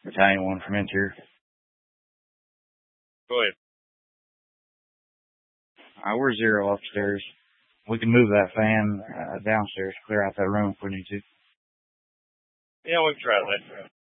Italian one from interior. Go ahead. We're 0 upstairs. We can move that fan downstairs, clear out that room if we need to. Yeah, we can try that.